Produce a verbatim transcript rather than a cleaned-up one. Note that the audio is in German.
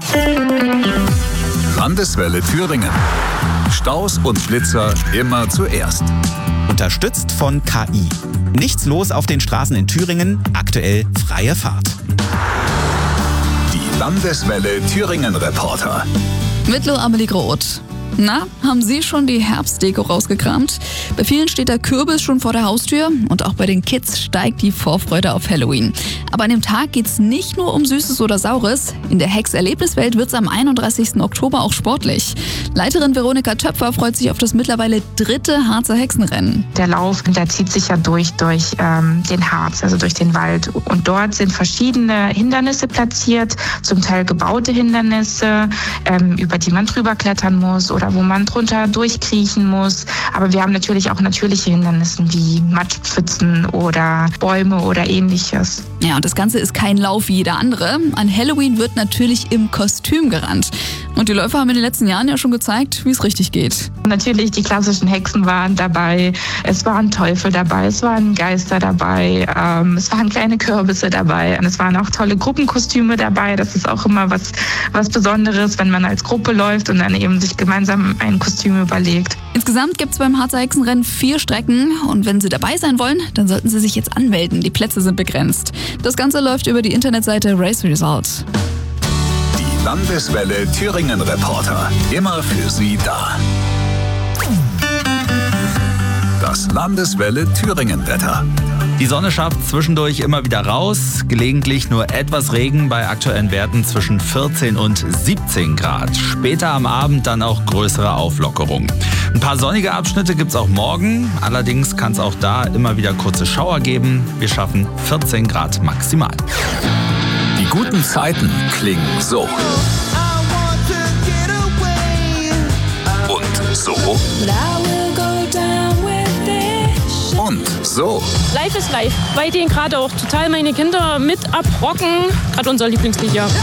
Landeswelle Thüringen. Staus und Blitzer immer zuerst. Unterstützt von K I. Nichts los auf den Straßen in Thüringen, aktuell freie Fahrt. Die Landeswelle Thüringen Reporter. Mit Lo Amelie Groth. Na, haben Sie schon die Herbstdeko rausgekramt? Bei vielen steht der Kürbis schon vor der Haustür und auch bei den Kids steigt die Vorfreude auf Halloween. Aber an dem Tag geht's nicht nur um Süßes oder Saures. In der Hex-Erlebniswelt wird's am einunddreißigsten Oktober auch sportlich. Leiterin Veronika Töpfer freut sich auf das mittlerweile dritte Harzer Hexenrennen. Der Lauf, der zieht sich ja durch, durch ähm, den Harz, also durch den Wald. Und dort sind verschiedene Hindernisse platziert, zum Teil gebaute Hindernisse, ähm, über die man drüber klettern muss oder wo man drunter durchkriechen muss. Aber wir haben natürlich auch natürliche Hindernisse wie Matschpfützen oder Bäume oder ähnliches. Ja, und das Ganze ist kein Lauf wie jeder andere. An Halloween wird natürlich im Kostüm gerannt. Und die Läufer haben in den letzten Jahren ja schon gezeigt, wie es richtig geht. Natürlich, die klassischen Hexen waren dabei, es waren Teufel dabei, es waren Geister dabei, ähm, es waren kleine Kürbisse dabei und es waren auch tolle Gruppenkostüme dabei. Das ist auch immer was, was Besonderes, wenn man als Gruppe läuft und dann eben sich gemeinsam ein Kostüm überlegt. Insgesamt gibt es beim Harzer Hexenrennen vier Strecken und wenn Sie dabei sein wollen, dann sollten Sie sich jetzt anmelden. Die Plätze sind begrenzt. Das Ganze läuft über die Internetseite Race Result. Die Landeswelle Thüringen Reporter. Immer für Sie da. Das Landeswelle Thüringen Wetter. Die Sonne schafft zwischendurch immer wieder raus, gelegentlich nur etwas Regen bei aktuellen Werten zwischen vierzehn und siebzehn Grad. Später am Abend dann auch größere Auflockerung. Ein paar sonnige Abschnitte gibt's auch morgen, allerdings kann es auch da immer wieder kurze Schauer geben. Wir schaffen vierzehn Grad maximal. Die guten Zeiten klingen so. Und so. Und so. Life is Life, weil den gerade auch total meine Kinder mit abrocken. Gerade unser Lieblingslied, ja.